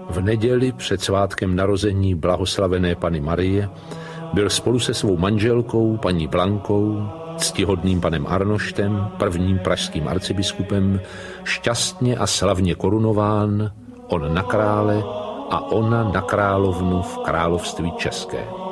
V neděli před svátkem narození blahoslavené Panny Marie byl spolu se svou manželkou paní Blankou, ctihodným panem Arnoštem, prvním pražským arcibiskupem, šťastně a slavně korunován, on na krále a ona na královnu v království české.